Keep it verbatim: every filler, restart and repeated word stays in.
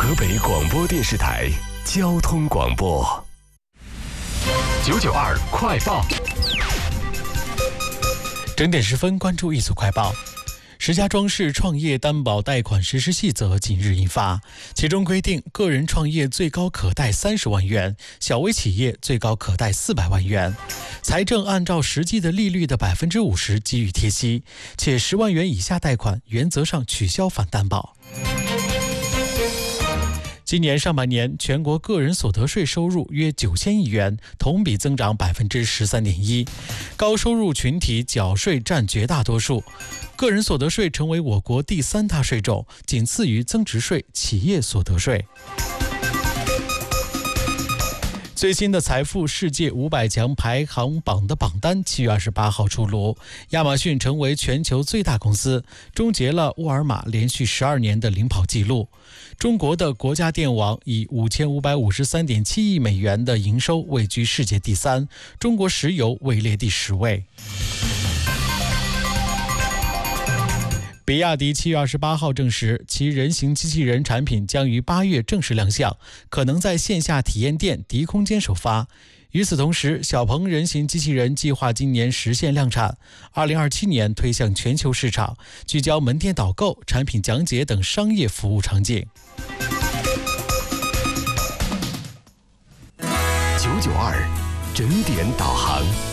河北广播电视台交通广播九九二快报。 整点十分，关注一组快报。石家庄市创业担保贷款实施细则近日印发，其中规定，个人创业最高可贷三十万元，小微企业最高可贷四百万元。财政按照实际的利率的百分之五十给予贴息，且十万元以下贷款原则上取消反担保。今年上半年，全国个人所得税收入约九千亿元，同比增长百分之十三点一。高收入群体缴税占绝大多数，个人所得税成为我国第三大税种，仅次于增值税、企业所得税。最新的财富世界五百强排行榜的榜单七月二十八号出炉，亚马逊成为全球最大公司，终结了沃尔玛连续十二年的领跑记录。中国的国家电网以五千五百五十三点七亿美元的营收位居世界第三，中国石油位列第十位。比亚迪七月二十八号证实，其人形机器人产品将于八月正式亮相，可能在线下体验店迪空间首发。与此同时，小鹏人形机器人计划今年实现量产，二零二七年推向全球市场，聚焦门店导购、产品讲解等商业服务场景。 九九二整点导航。